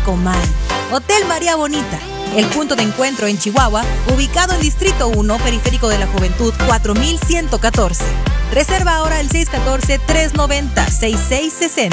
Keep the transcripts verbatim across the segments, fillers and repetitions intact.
Comal. Hotel María Bonita, el punto de encuentro en Chihuahua, ubicado en Distrito uno, Periférico de la Juventud cuatro mil ciento catorce. Reserva ahora el seis uno cuatro, tres nueve cero, seis seis seis cero.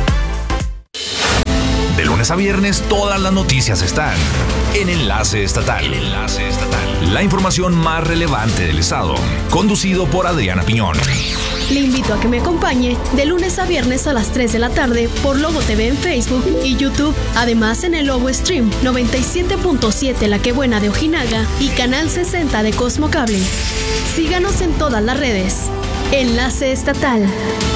De lunes a viernes, todas las noticias están en Enlace Estatal. En Enlace Estatal. La información más relevante del estado. Conducido por Adriana Piñón. Le invito a que me acompañe de lunes a viernes a las tres de la tarde por Lobo T V en Facebook y YouTube. Además en el Lobo Stream noventa y siete punto siete La Que Buena de Ojinaga y Canal sesenta de Cosmo Cable. Síganos en todas las redes. Enlace Estatal.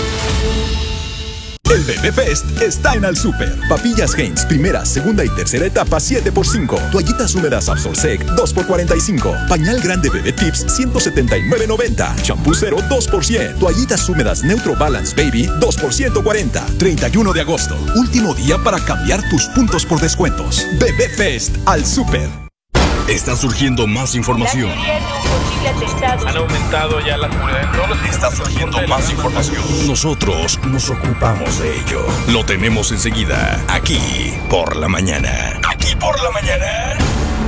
El Bebé Fest está en Al Super. Papillas Heinz, primera, segunda y tercera etapa, siete por cinco. Toallitas húmedas Absorsec, dos por cuarenta y cinco. Pañal grande Bebé Tips, ciento setenta y nueve noventa. Champú cero, dos por cien. Toallitas húmedas Neutro Balance Baby, dos por ciento cuarenta. treinta y uno de agosto, último día para cambiar tus puntos por descuentos. Bebé Fest, Al Super. Está surgiendo más información. Han aumentado ya la seguridad en todos los... Está surgiendo más información. Nosotros nos ocupamos de ello. Lo tenemos enseguida, aquí por la mañana. Aquí por la mañana.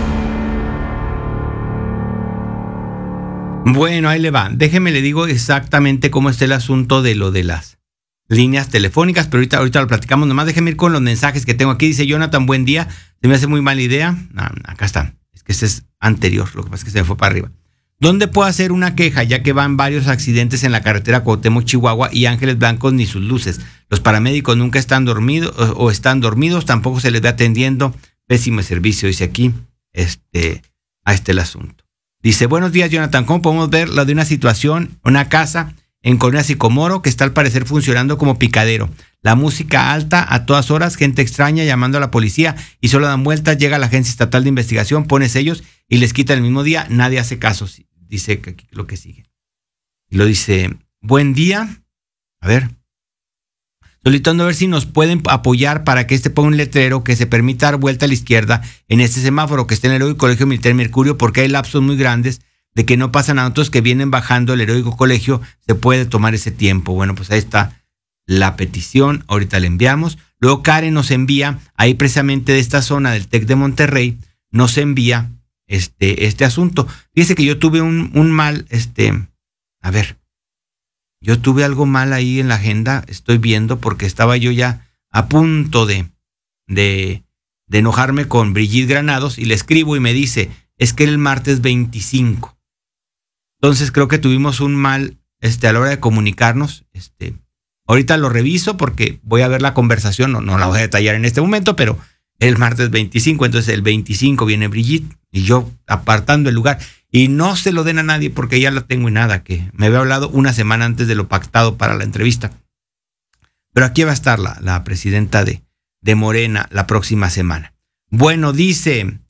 Bueno, ahí le va. Déjeme le digo exactamente cómo está el asunto de lo de las líneas telefónicas, pero ahorita, ahorita lo platicamos. Nomás déjeme ir con los mensajes que tengo aquí. Dice Jonathan, buen día. Se me hace muy mala idea. Ah, acá está. Es que este es anterior. Lo que pasa es que se me fue para arriba. ¿Dónde puedo hacer una queja ya que van varios accidentes en la carretera Cuauhtémoc, Chihuahua y Ángeles Blancos ni sus luces? Los paramédicos nunca están dormidos o están dormidos, tampoco se les ve atendiendo. Pésimo servicio, dice aquí. Este, ahí está el asunto. Dice, buenos días, Jonathan. ¿Cómo podemos ver la de una situación, una casa en Colonia Sicomoro que está al parecer funcionando como picadero? La música alta a todas horas, gente extraña llamando a la policía y solo dan vueltas, llega la Agencia Estatal de Investigación, pone sellos y les quita el mismo día, nadie hace caso. Dice que lo que sigue. Y lo dice, buen día. A ver. Solicitando a ver si nos pueden apoyar para que este ponga un letrero que se permita dar vuelta a la izquierda en este semáforo que está en el Heroico Colegio Militar Mercurio, porque hay lapsos muy grandes de que no pasan autos que vienen bajando el Heroico Colegio, se puede tomar ese tiempo. Bueno, pues ahí está la petición, ahorita le enviamos. Luego Karen nos envía, ahí precisamente de esta zona del TEC de Monterrey, nos envía este, este asunto. Fíjese que yo tuve un, un mal, este, a ver, yo tuve algo mal ahí en la agenda, estoy viendo, porque estaba yo ya a punto de, de, de enojarme con Brigitte Granados y le escribo y me dice, es que era el martes veinticinco. Entonces creo que tuvimos un mal este, a la hora de comunicarnos. Este, ahorita lo reviso porque voy a ver la conversación, no, no la voy a detallar en este momento, pero el martes veinticinco, entonces el veinticinco viene Brigitte y yo apartando el lugar. Y no se lo den a nadie porque ya la tengo y nada, que me había hablado una semana antes de lo pactado para la entrevista. Pero aquí va a estar la, la presidenta de, de Morena la próxima semana. Bueno, dice,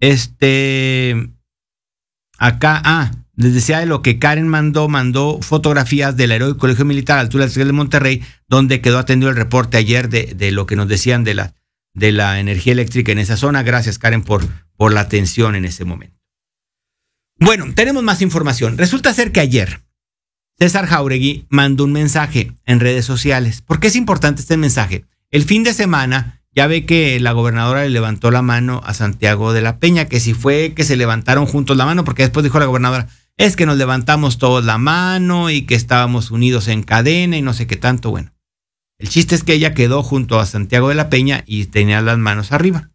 este, acá, ah, les decía de lo que Karen mandó, mandó fotografías del Heroico Colegio Militar a la altura del de Monterrey, donde quedó atendido el reporte ayer de, de lo que nos decían de la, de la energía eléctrica en esa zona. Gracias, Karen, por, por la atención en ese momento. Bueno, tenemos más información. Resulta ser que ayer César Jáuregui mandó un mensaje en redes sociales. ¿Por qué es importante este mensaje? El fin de semana ya ve que la gobernadora le levantó la mano a Santiago de la Peña, que si fue que se levantaron juntos la mano, porque después dijo la gobernadora, es que nos levantamos todos la mano y que estábamos unidos en cadena y no sé qué tanto. Bueno, el chiste es que ella quedó junto a Santiago de la Peña y tenía las manos arriba.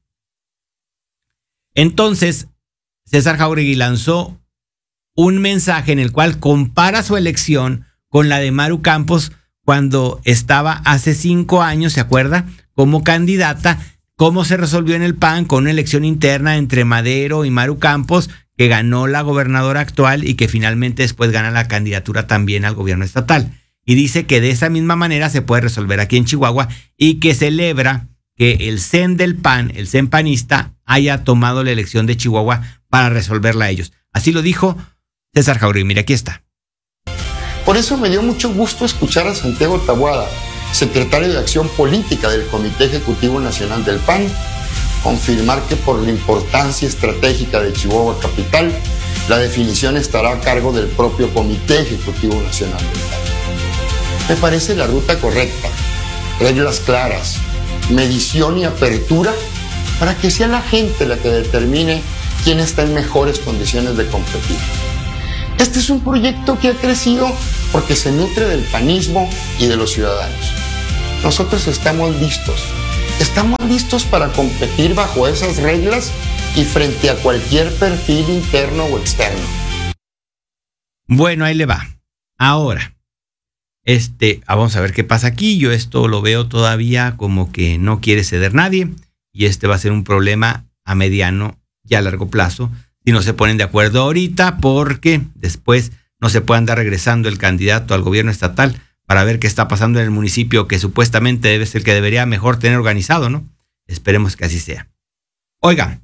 Entonces, César Jáuregui lanzó un mensaje en el cual compara su elección con la de Maru Campos cuando estaba hace cinco años, ¿se acuerda? Como candidata, cómo se resolvió en el P A N con una elección interna entre Madero y Maru Campos, que ganó la gobernadora actual y que finalmente después gana la candidatura también al gobierno estatal. Y dice que de esa misma manera se puede resolver aquí en Chihuahua y que celebra que el C E N del P A N, el C E N panista, haya tomado la elección de Chihuahua para resolverla a ellos. Así lo dijo César Jáuregui. Mira, aquí está. Por eso me dio mucho gusto escuchar a Santiago Taboada, secretario de Acción Política del Comité Ejecutivo Nacional del P A N, confirmar que por la importancia estratégica de Chihuahua Capital, la definición estará a cargo del propio Comité Ejecutivo Nacional del P A N. Me parece la ruta correcta, reglas claras, medición y apertura para que sea la gente la que determine quién está en mejores condiciones de competir. Este es un proyecto que ha crecido porque se nutre del panismo y de los ciudadanos. Nosotros estamos listos. Estamos listos para competir bajo esas reglas y frente a cualquier perfil interno o externo. Bueno, ahí le va. Ahora, este, vamos a ver qué pasa aquí. Yo esto lo veo todavía como que no quiere ceder nadie y este va a ser un problema a mediano y a largo plazo si no se ponen de acuerdo ahorita, porque después no se puede andar regresando el candidato al gobierno estatal para ver qué está pasando en el municipio que supuestamente debe ser el que debería mejor tener organizado, ¿no? Esperemos que así sea. Oigan,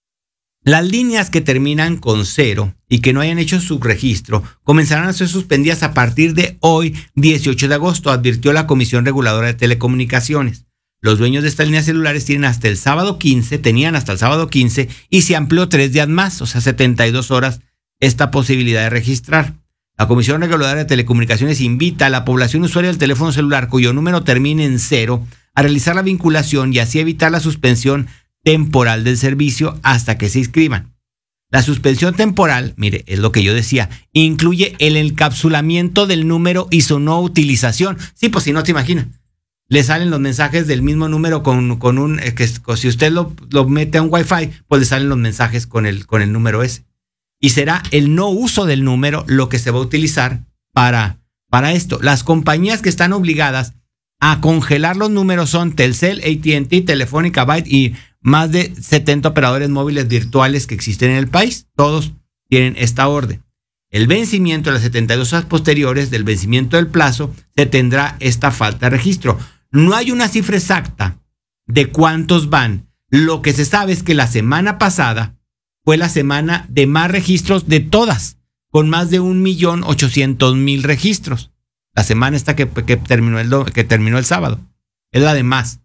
las líneas que terminan con cero y que no hayan hecho su registro comenzarán a ser suspendidas a partir de hoy, dieciocho de agosto, advirtió la Comisión Reguladora de Telecomunicaciones. Los dueños de estas líneas celulares tienen hasta el sábado quince, tenían hasta el sábado quince y se amplió tres días más, o sea, setenta y dos horas, esta posibilidad de registrar. La Comisión Reguladora de Telecomunicaciones invita a la población usuaria del teléfono celular cuyo número termine en cero a realizar la vinculación y así evitar la suspensión temporal del servicio hasta que se inscriban. La suspensión temporal, mire, es lo que yo decía, incluye el encapsulamiento del número y su no utilización. Sí, pues si no te imaginas, le salen los mensajes del mismo número con, con un, eh, que si usted lo, lo mete a un Wi-Fi, pues le salen los mensajes con el, con el número ese. Y será el no uso del número lo que se va a utilizar para, para esto. Las compañías que están obligadas a congelar los números son Telcel, A T and T, Telefónica, Byte y más de setenta operadores móviles virtuales que existen en el país. Todos tienen esta orden. El vencimiento de las setenta y dos horas posteriores del vencimiento del plazo se tendrá esta falta de registro. No hay una cifra exacta de cuántos van. Lo que se sabe es que la semana pasada fue la semana de más registros de todas, con más de un millón ochocientos mil registros. La semana esta que, que, terminó el, que terminó el sábado. Es la de más.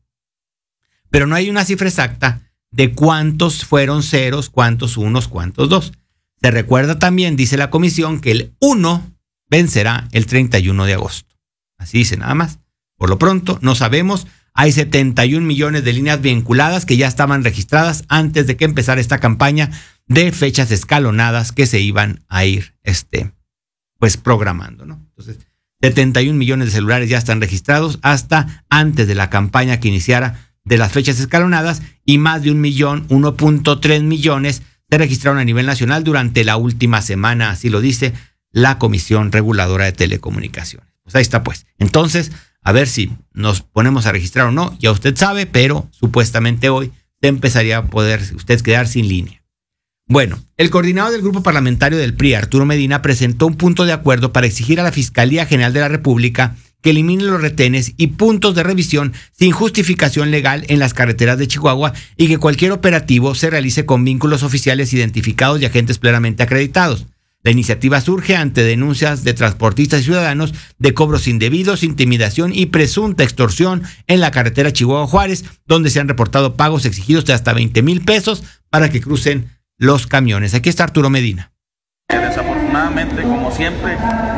Pero no hay una cifra exacta de cuántos fueron ceros, cuántos unos, cuántos dos. Se recuerda también, dice la comisión, que el uno vencerá el treinta y uno de agosto. Así dice nada más. Por lo pronto, no sabemos. Hay setenta y un millones de líneas vinculadas que ya estaban registradas antes de que empezara esta campaña de fechas escalonadas que se iban a ir este, pues programando, ¿no? Entonces, setenta y un millones de celulares ya están registrados hasta antes de la campaña que iniciara de las fechas escalonadas y más de un millón, uno punto tres millones se registraron a nivel nacional durante la última semana, así lo dice la Comisión Reguladora de Telecomunicaciones. Pues ahí está pues. Entonces, a ver si nos ponemos a registrar o no, ya usted sabe, pero supuestamente hoy se empezaría a poder usted quedar sin línea. Bueno, el coordinador del grupo parlamentario del P R I, Arturo Medina, presentó un punto de acuerdo para exigir a la Fiscalía General de la República que elimine los retenes y puntos de revisión sin justificación legal en las carreteras de Chihuahua y que cualquier operativo se realice con vínculos oficiales identificados y agentes plenamente acreditados. La iniciativa surge ante denuncias de transportistas y ciudadanos de cobros indebidos, intimidación y presunta extorsión en la carretera Chihuahua-Juárez, donde se han reportado pagos exigidos de hasta veinte mil pesos para que crucen los camiones. Aquí está Arturo Medina. Desafortunadamente, como siempre,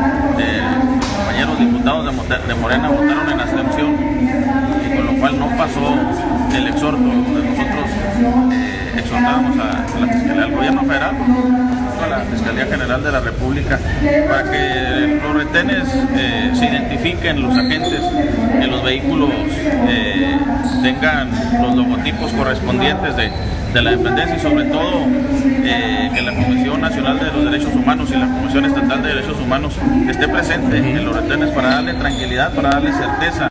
eh, los compañeros diputados de, de Morena votaron en abstención, y con lo cual no pasó el exhorto donde nosotros eh, exhortábamos a, a la Fiscalía, al gobierno federal, a la Fiscalía General de la República, para que los retenes eh, se identifiquen, los agentes, que los vehículos eh, tengan los logotipos correspondientes de, de la dependencia y sobre todo eh, que la Comisión Nacional de los Derechos Humanos y la Comisión Estatal de Derechos Humanos esté presente en los retenes para darle tranquilidad, para darle certeza.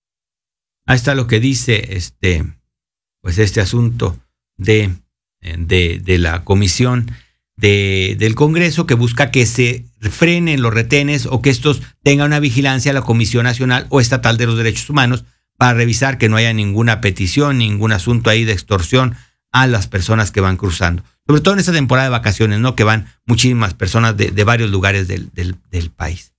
Ahí está lo que dice este, pues este asunto de, de, de la Comisión de, del Congreso, que busca que se frenen los retenes o que estos tengan una vigilancia a la Comisión Nacional o Estatal de los Derechos Humanos para revisar que no haya ninguna petición, ningún asunto ahí de extorsión a las personas que van cruzando. Sobre todo en esta temporada de vacaciones, ¿no? Que van muchísimas personas de, de varios lugares del, del, del país.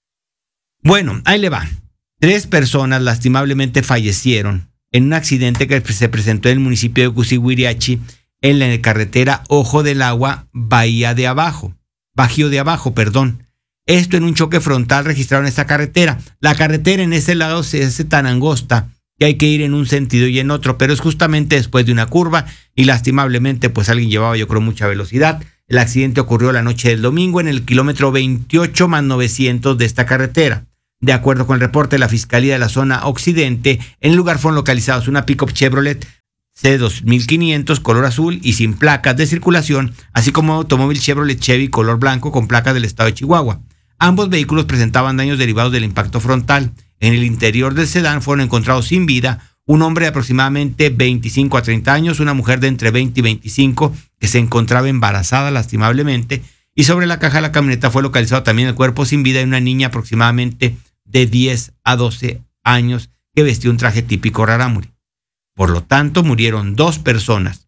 Bueno, ahí le va. Tres personas lastimablemente fallecieron en un accidente que se presentó en el municipio de Cusihuiriachi, en la carretera Ojo del Agua, Bahía de Abajo, Bajío de Abajo, perdón. Esto en un choque frontal registrado en esta carretera. La carretera en ese lado se hace tan angosta que hay que ir en un sentido y en otro, pero es justamente después de una curva y lastimablemente pues alguien llevaba yo creo mucha velocidad. El accidente ocurrió la noche del domingo en el kilómetro veintiocho más novecientos de esta carretera. De acuerdo con el reporte de la Fiscalía de la Zona Occidente, en el lugar fueron localizados una pick-up Chevrolet C dos mil quinientos color azul y sin placas de circulación, así como un automóvil Chevrolet Chevy color blanco con placas del estado de Chihuahua. Ambos vehículos presentaban daños derivados del impacto frontal. En el interior del sedán fueron encontrados sin vida un hombre de aproximadamente veinticinco a treinta años, una mujer de entre veinte y veinticinco que se encontraba embarazada lastimablemente, y sobre la caja de la camioneta fue localizado también el cuerpo sin vida de una niña aproximadamente de diez a doce años que vestía un traje típico rarámuri. Por lo tanto, murieron dos personas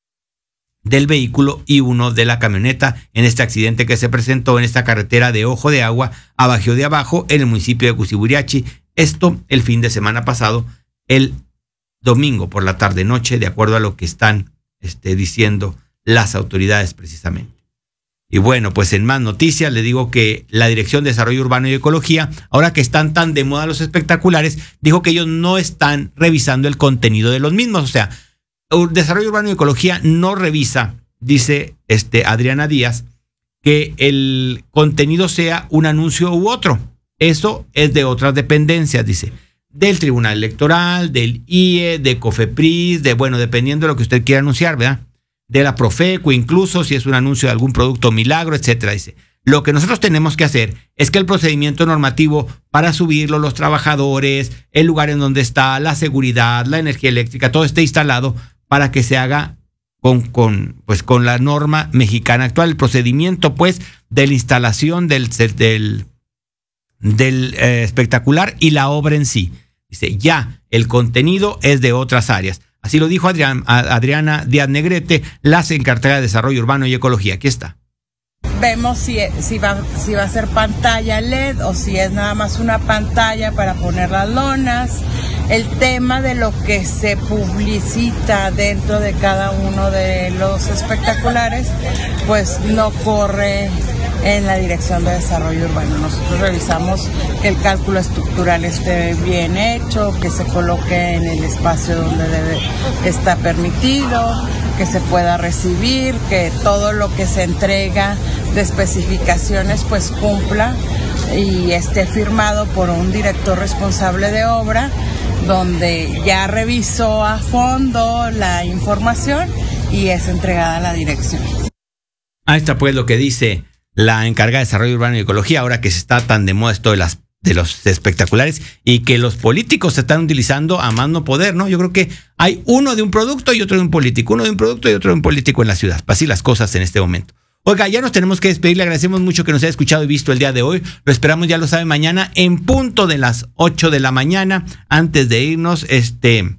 del vehículo y uno de la camioneta en este accidente que se presentó en esta carretera de Ojo de Agua a Bajío de Abajo en el municipio de Cusiburiachi. Esto el fin de semana pasado, el domingo por la tarde-noche, de acuerdo a lo que están este, diciendo las autoridades precisamente. Y bueno, pues en más noticias le digo que la Dirección de Desarrollo Urbano y Ecología, ahora que están tan de moda los espectaculares, dijo que ellos no están revisando el contenido de los mismos. O sea, Desarrollo Urbano y Ecología no revisa, dice este Adriana Díaz, que el contenido sea un anuncio u otro. Eso es de otras dependencias, dice, del Tribunal Electoral, del I E, de COFEPRIS, de, bueno, dependiendo de lo que usted quiera anunciar, ¿verdad? De la Profeco, incluso si es un anuncio de algún producto milagro, etcétera. Dice, lo que nosotros tenemos que hacer es que el procedimiento normativo para subirlo, los trabajadores, el lugar en donde está, la seguridad, la energía eléctrica, todo esté instalado para que se haga con, con, pues, con la norma mexicana actual. El procedimiento, pues, de la instalación del, del, del eh, espectacular y la obra en sí. Dice, ya, el contenido es de otras áreas. Así lo dijo Adrián, Adriana Díaz Negrete, la encargada de Desarrollo Urbano y Ecología. Aquí está. Vemos si, si, va, si va a ser pantalla L E D o si es nada más una pantalla para poner las lonas. El tema de lo que se publicita dentro de cada uno de los espectaculares, pues no corre en la Dirección de Desarrollo Urbano. Nosotros revisamos que el cálculo estructural esté bien hecho, que se coloque en el espacio donde debe, está permitido, que se pueda recibir, que todo lo que se entrega de especificaciones pues cumpla y esté firmado por un director responsable de obra, donde ya revisó a fondo la información y es entregada a la dirección. Ahí está pues lo que dice la encargada de Desarrollo Urbano y Ecología, ahora que se está tan de moda esto de las de los espectaculares y que los políticos se están utilizando a más no poder, ¿no? Yo creo que hay uno de un producto y otro de un político, uno de un producto y otro de un político en la ciudad. Así las cosas en este momento. Oiga, ya nos tenemos que despedir. Le agradecemos mucho que nos haya escuchado y visto el día de hoy. Lo esperamos, ya lo sabe, mañana en punto de las ocho de la mañana. Antes de irnos, este,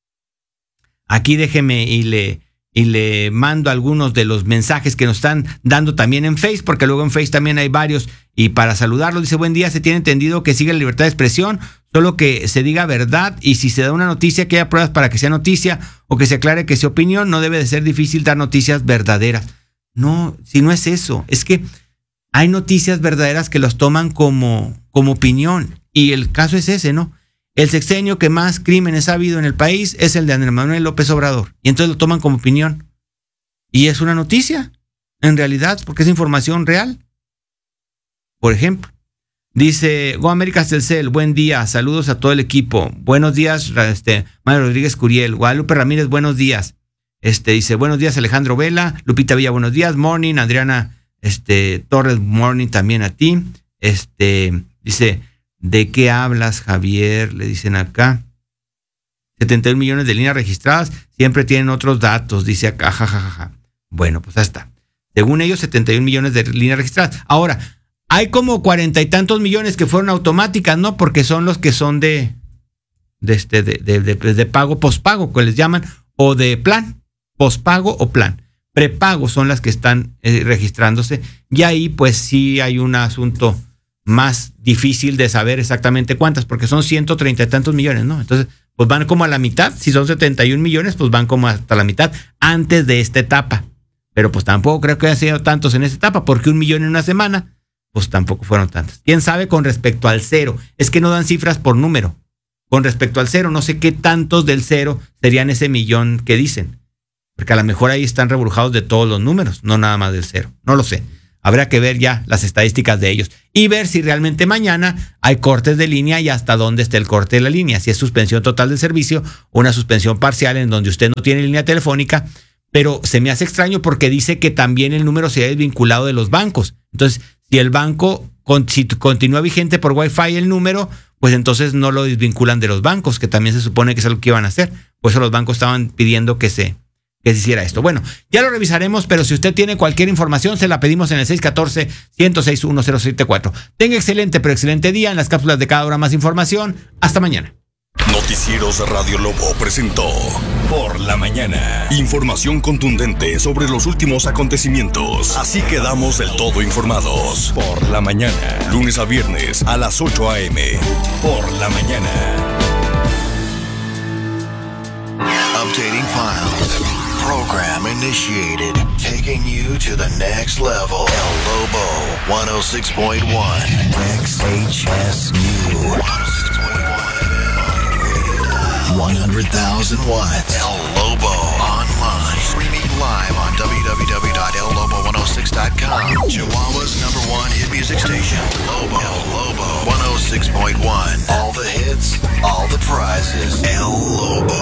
aquí déjeme y le, y le mando algunos de los mensajes que nos están dando también en Face, porque luego en Face también hay varios. Y para saludarlo, dice, buen día, se tiene entendido que sigue la libertad de expresión, solo que se diga verdad, y si se da una noticia, que haya pruebas para que sea noticia, o que se aclare que sea opinión. No debe de ser difícil dar noticias verdaderas. No, si no es eso, es que hay noticias verdaderas que los toman como, como opinión, y el caso es ese, ¿no? El sexenio que más crímenes ha habido en el país es el de Andrés Manuel López Obrador, y entonces lo toman como opinión. Y es una noticia, en realidad, porque es información real. Por ejemplo, dice Go Américas Telcel, buen día, saludos a todo el equipo. Buenos días, este, Mario Rodríguez Curiel. Guadalupe Ramírez, buenos días. Este dice, buenos días, Alejandro Vela. Lupita Villa, buenos días. Morning, Adriana este, Torres, morning también a ti. Este dice, ¿de qué hablas, Javier? Le dicen acá. setenta y un millones de líneas registradas, siempre tienen otros datos, dice acá, jajajaja. Ja, ja, ja. Bueno, pues ahí está. Según ellos, setenta y un millones de líneas registradas. Ahora, hay como cuarenta y tantos millones que fueron automáticas, ¿no? Porque son los que son de, de, este, de, de, de, de pago, pospago, que les llaman, o de plan, pospago o plan. Prepago son las que están eh, registrándose. Y ahí, pues sí hay un asunto más difícil de saber exactamente cuántas, porque son ciento treinta y tantos millones, ¿no? Entonces, pues van como a la mitad. Si son setenta y un millones, pues van como hasta la mitad antes de esta etapa. Pero pues tampoco creo que haya sido tantos en esta etapa, porque un millón en una semana, pues tampoco fueron tantos. ¿Quién sabe con respecto al cero? Es que no dan cifras por número. con respecto al cero. No sé qué tantos del cero serían ese millón que dicen. Porque a lo mejor ahí están rebujados de todos los números, no nada más del cero. No lo sé. Habrá que ver ya las estadísticas de ellos y ver si realmente mañana hay cortes de línea y hasta dónde está el corte de la línea. Si es suspensión total del servicio o una suspensión parcial en donde usted no tiene línea telefónica. Pero se me hace extraño porque dice que también el número se ha desvinculado de los bancos. Entonces, si el banco si continúa vigente por Wi-Fi el número, pues entonces no lo desvinculan de los bancos, que también se supone que es lo que iban a hacer. Por eso los bancos estaban pidiendo que se... que se hiciera esto. Bueno, ya lo revisaremos, pero si usted tiene cualquier información, se la pedimos en el seis uno cuatro, uno cero seis, uno cero siete cuatro. Tenga excelente, pero excelente día. En las cápsulas de cada hora más información. Hasta mañana. Noticieros Radio Lobo presentó Por la Mañana. Información contundente sobre los últimos acontecimientos. Así quedamos del todo informados. Por la Mañana. Lunes a viernes a las ocho a.m. Por la Mañana. Updating files. Program initiated. Taking you to the next level. El Lobo one oh six point one. X H S U. one hundred thousand watts. El Lobo online. Streaming live on w w w dot el lobo one oh six dot com. Chihuahua's number one hit music station. Lobo. El Lobo one oh six point one. All the hits, all the prizes. El Lobo.